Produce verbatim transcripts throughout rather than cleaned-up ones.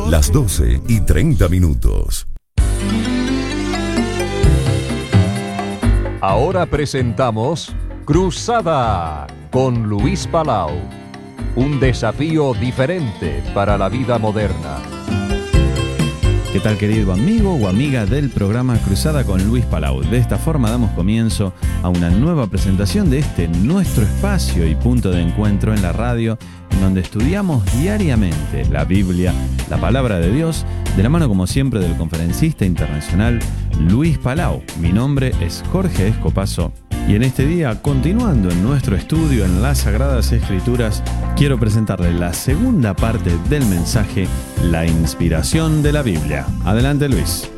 Las doce y treinta minutos. Ahora presentamos Cruzada con Luis Palau. Un desafío diferente para la vida moderna. ¿Qué tal, querido amigo o amiga del programa Cruzada con Luis Palau? De esta forma damos comienzo a una nueva presentación de este nuestro espacio y punto de encuentro en la radio, en donde estudiamos diariamente la Biblia, la palabra de Dios, de la mano como siempre del conferencista internacional Luis Palau. Mi nombre es Jorge Escopazo y en este día, continuando en nuestro estudio en las Sagradas Escrituras, quiero presentarles la segunda parte del mensaje, la inspiración de la Biblia. Adelante, Luis.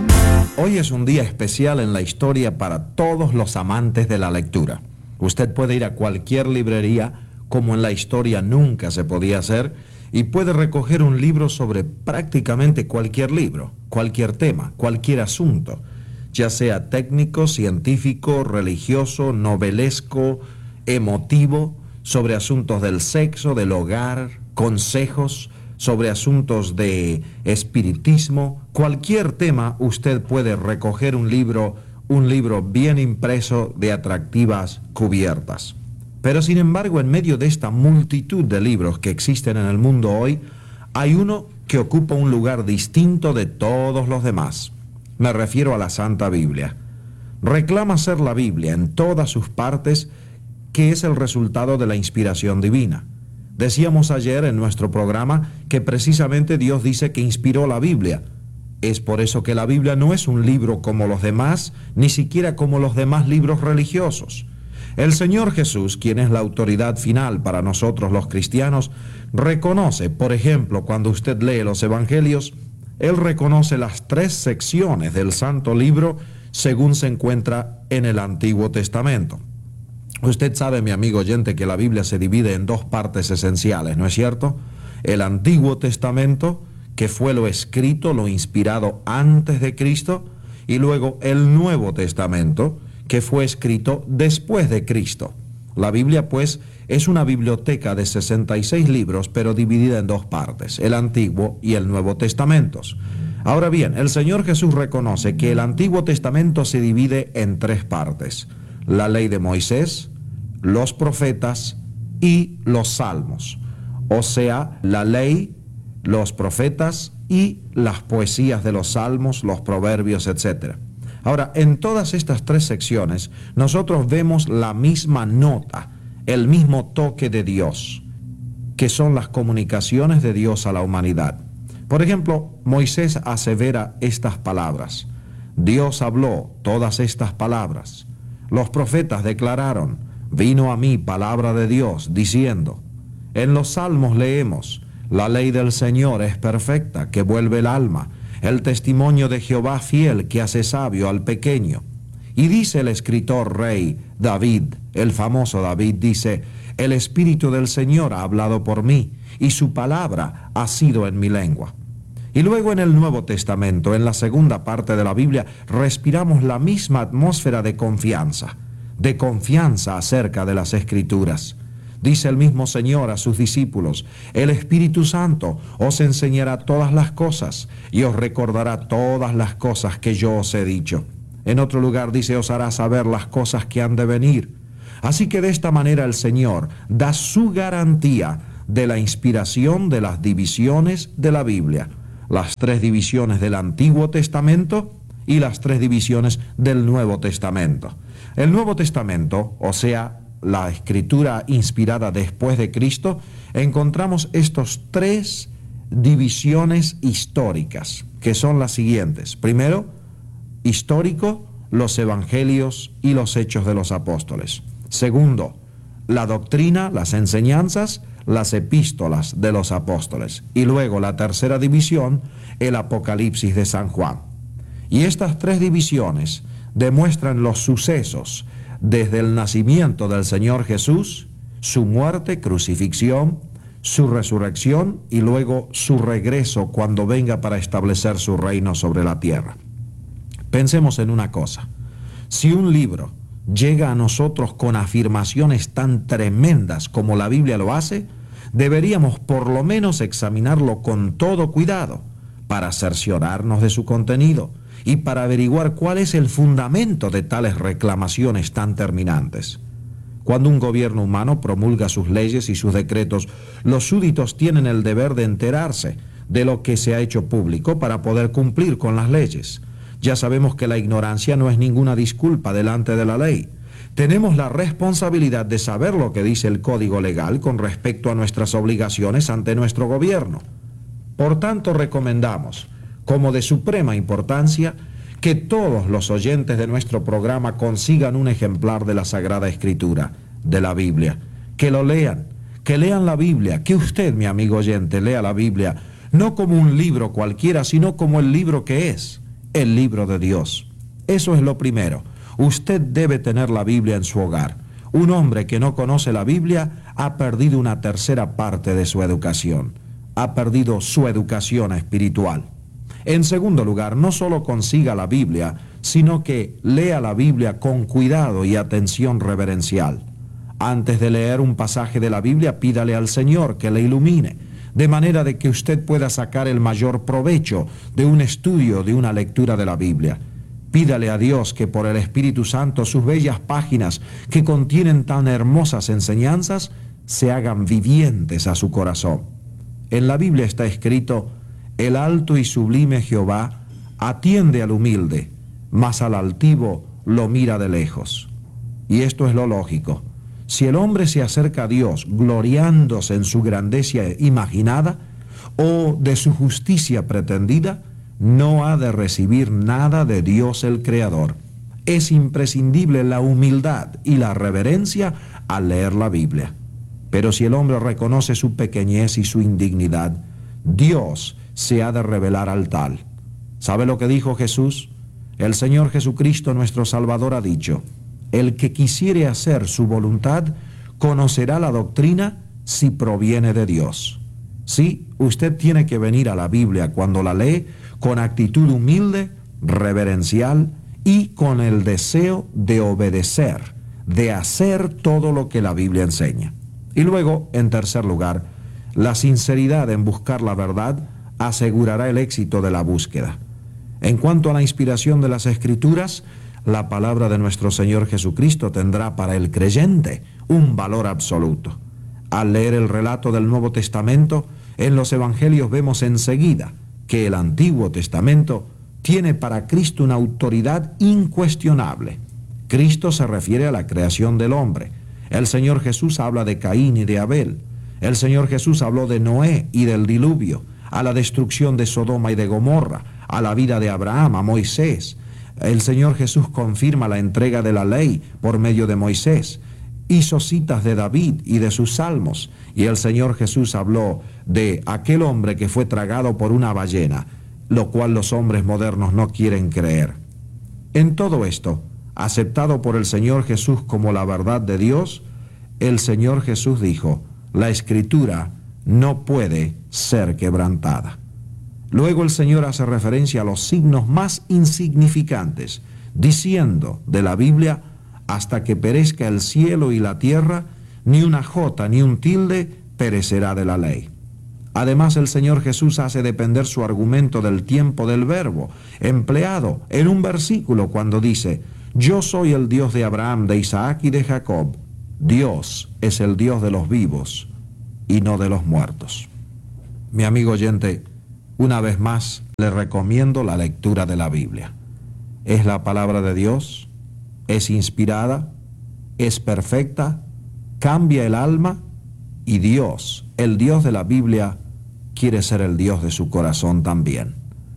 Hoy es un día especial en la historia para todos los amantes de la lectura. Usted puede ir a cualquier librería, como en la historia nunca se podía hacer, y puede recoger un libro sobre prácticamente cualquier libro, cualquier tema, cualquier asunto, ya sea técnico, científico, religioso, novelesco, emotivo, sobre asuntos del sexo, del hogar, consejos, sobre asuntos de espiritismo. Cualquier tema usted puede recoger un libro, un libro bien impreso de atractivas cubiertas. Pero sin embargo, en medio de esta multitud de libros que existen en el mundo hoy, hay uno que ocupa un lugar distinto de todos los demás. Me refiero a la Santa Biblia. Reclama ser la Biblia en todas sus partes, que es el resultado de la inspiración divina. Decíamos ayer en nuestro programa que precisamente Dios dice que inspiró la Biblia. Es por eso que la Biblia no es un libro como los demás, ni siquiera como los demás libros religiosos. El Señor Jesús, quien es la autoridad final para nosotros los cristianos, reconoce, por ejemplo, cuando usted lee los Evangelios, Él reconoce las tres secciones del Santo Libro según se encuentra en el Antiguo Testamento. Usted sabe, mi amigo oyente, que la Biblia se divide en dos partes esenciales, ¿no es cierto? El Antiguo Testamento, que fue lo escrito, lo inspirado antes de Cristo, y luego el Nuevo Testamento, que fue escrito después de Cristo. La Biblia, pues, es una biblioteca de sesenta y seis libros, pero dividida en dos partes, el Antiguo y el Nuevo Testamentos. Ahora bien, el Señor Jesús reconoce que el Antiguo Testamento se divide en tres partes: la ley de Moisés, los profetas y los salmos. O sea, la ley, los profetas y las poesías de los salmos, los proverbios, etcétera. Ahora, en todas estas tres secciones, nosotros vemos la misma nota, el mismo toque de Dios, que son las comunicaciones de Dios a la humanidad. Por ejemplo, Moisés asevera estas palabras: Dios habló todas estas palabras. Los profetas declararon: vino a mí palabra de Dios, diciendo. En los salmos leemos: la ley del Señor es perfecta, que vuelve el alma. El testimonio de Jehová fiel, que hace sabio al pequeño. Y dice el escritor rey David, el famoso David, dice: el Espíritu del Señor ha hablado por mí, y su palabra ha sido en mi lengua. Y luego en el Nuevo Testamento, en la segunda parte de la Biblia, respiramos la misma atmósfera de confianza, de confianza acerca de las Escrituras. Dice el mismo Señor a sus discípulos: el Espíritu Santo os enseñará todas las cosas y os recordará todas las cosas que yo os he dicho. En otro lugar dice: os hará saber las cosas que han de venir. Así que de esta manera el Señor da su garantía de la inspiración de las divisiones de la Biblia. Las tres divisiones del Antiguo Testamento y las tres divisiones del Nuevo Testamento. El Nuevo Testamento, o sea, la escritura inspirada después de Cristo, encontramos estos tres divisiones históricas, que son las siguientes. Primero, histórico, los evangelios y los hechos de los apóstoles. Segundo, la doctrina, las enseñanzas, las epístolas de los apóstoles. Y luego la tercera división, el Apocalipsis de San Juan. Y estas tres divisiones demuestran los sucesos desde el nacimiento del Señor Jesús, su muerte, crucifixión, su resurrección y luego su regreso cuando venga para establecer su reino sobre la tierra. Pensemos en una cosa: si un libro llega a nosotros con afirmaciones tan tremendas como la Biblia lo hace, deberíamos por lo menos examinarlo con todo cuidado para cerciorarnos de su contenido y para averiguar cuál es el fundamento de tales reclamaciones tan terminantes. Cuando un gobierno humano promulga sus leyes y sus decretos, los súbditos tienen el deber de enterarse de lo que se ha hecho público para poder cumplir con las leyes. Ya sabemos que la ignorancia no es ninguna disculpa delante de la ley. Tenemos la responsabilidad de saber lo que dice el Código Legal con respecto a nuestras obligaciones ante nuestro gobierno. Por tanto, recomendamos, como de suprema importancia, que todos los oyentes de nuestro programa consigan un ejemplar de la Sagrada Escritura, de la Biblia, que lo lean, que lean la Biblia, que usted, mi amigo oyente, lea la Biblia, no como un libro cualquiera, sino como el libro que es, el libro de Dios. Eso es lo primero. Usted debe tener la Biblia en su hogar. Un hombre que no conoce la Biblia ha perdido una tercera parte de su educación. Ha perdido su educación espiritual. En segundo lugar, no solo consiga la Biblia, sino que lea la Biblia con cuidado y atención reverencial. Antes de leer un pasaje de la Biblia, pídale al Señor que le ilumine, de manera de que usted pueda sacar el mayor provecho de un estudio, de una lectura de la Biblia. Pídale a Dios que por el Espíritu Santo sus bellas páginas que contienen tan hermosas enseñanzas se hagan vivientes a su corazón. En la Biblia está escrito: el alto y sublime Jehová atiende al humilde, mas al altivo lo mira de lejos. Y esto es lo lógico. Si el hombre se acerca a Dios gloriándose en su grandeza imaginada o de su justicia pretendida, no ha de recibir nada de Dios el Creador. Es imprescindible la humildad y la reverencia al leer la Biblia. Pero si el hombre reconoce su pequeñez y su indignidad, Dios se ha de revelar al tal. ¿Sabe lo que dijo Jesús? El Señor Jesucristo, nuestro Salvador, ha dicho: el que quisiere hacer su voluntad, conocerá la doctrina si proviene de Dios. Sí, usted tiene que venir a la Biblia cuando la lee con actitud humilde, reverencial y con el deseo de obedecer, de hacer todo lo que la Biblia enseña. Y luego, en tercer lugar, la sinceridad en buscar la verdad asegurará el éxito de la búsqueda. En cuanto a la inspiración de las Escrituras, la palabra de nuestro Señor Jesucristo tendrá para el creyente un valor absoluto. Al leer el relato del Nuevo Testamento, en los Evangelios vemos enseguida que el Antiguo Testamento tiene para Cristo una autoridad incuestionable. Cristo se refiere a la creación del hombre. El Señor Jesús habla de Caín y de Abel. El Señor Jesús habló de Noé y del diluvio, a la destrucción de Sodoma y de Gomorra, a la vida de Abraham, a Moisés. El Señor Jesús confirma la entrega de la ley por medio de Moisés. Hizo citas de David y de sus salmos. Y el Señor Jesús habló de aquel hombre que fue tragado por una ballena, lo cual los hombres modernos no quieren creer. En todo esto, aceptado por el Señor Jesús como la verdad de Dios, el Señor Jesús dijo: la Escritura no puede ser quebrantada. Luego el Señor hace referencia a los signos más insignificantes, diciendo de la Biblia: hasta que perezca el cielo y la tierra, ni una jota ni un tilde perecerá de la ley. Además, el Señor Jesús hace depender su argumento del tiempo del verbo, empleado en un versículo cuando dice: yo soy el Dios de Abraham, de Isaac y de Jacob. Dios es el Dios de los vivos y no de los muertos. Mi amigo oyente, una vez más le recomiendo la lectura de la Biblia. Es la palabra de Dios, es inspirada, es perfecta, cambia el alma, y Dios, el Dios de la Biblia, quiere ser el Dios de su corazón también.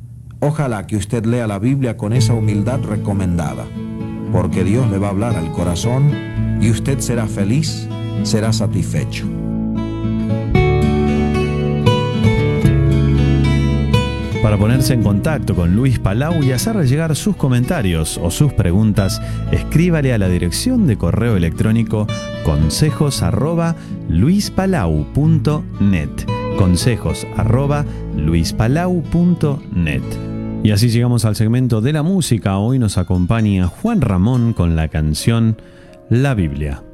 Ojalá que usted lea la Biblia con esa humildad recomendada, porque Dios le va a hablar al corazón y usted será feliz, será satisfecho. Para ponerse en contacto con Luis Palau y hacerle llegar sus comentarios o sus preguntas, escríbale a la dirección de correo electrónico consejos arroba luispalau punto net. Consejos arroba luispalau punto net. Y así llegamos al segmento de la música. Hoy nos acompaña Juan Ramón con la canción La Biblia.